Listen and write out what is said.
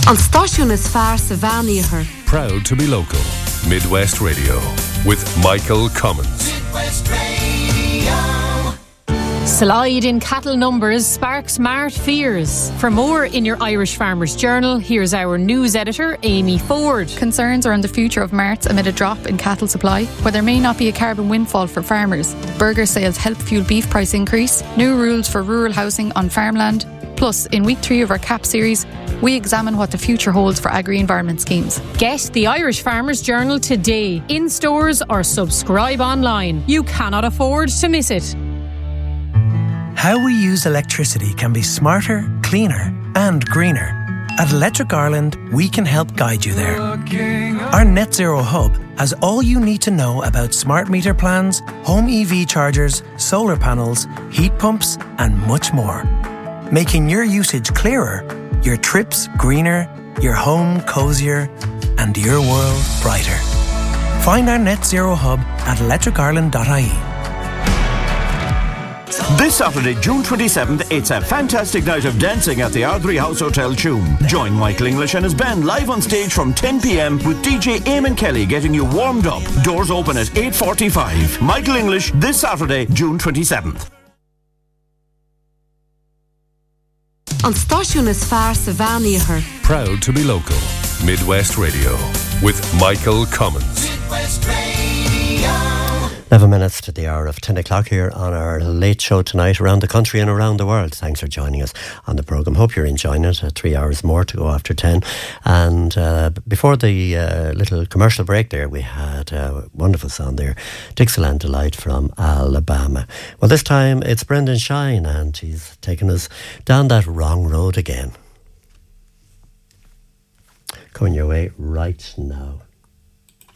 An stáisiún is fearr sa bheaníochar. Proud to be local. Midwest Radio with Michael Cummins. Midwest Radio. Slide in cattle numbers sparks smart fears. For more in your Irish Farmers Journal, here's our news editor, Amy Ford. Concerns are on the future of marts amid a drop in cattle supply, where there may not be a carbon windfall for farmers. Burger sales help fuel beef price increase, new rules for rural housing on farmland. Plus, in week 3 of our CAP series, we examine what the future holds for agri-environment schemes. Get the Irish Farmers Journal today, in stores or subscribe online. You cannot afford to miss it. How we use electricity can be smarter, cleaner and greener. At Electric Ireland, we can help guide you there. Our Net Zero Hub has all you need to know about smart meter plans, home EV chargers, solar panels, heat pumps and much more. Making your usage clearer, your trips greener, your home cosier and your world brighter. Find our Net Zero Hub at electricireland.ie. This Saturday, June 27th, it's a fantastic night of dancing at the Ardrey House Hotel Tuam. Join Michael English and his band live on stage from 10 p.m. with DJ Eamon Kelly getting you warmed up. Doors open at 8:45. Michael English this Saturday, June 27th. An stáisiún is fearr sa bheaníochar. Proud to be local. Midwest Radio with Michael Cummins. Midwest Radio. 11 minutes to the hour of 10 o'clock here on our late show tonight around the country and around the world. Thanks for joining us on the programme. Hope you're enjoying it. 3 hours more to go after 10. And before the little commercial break there, we had a wonderful song there, Dixieland Delight from Alabama. Well, this time it's Brendan Shine and he's taken us down that wrong road again. Coming your way right now.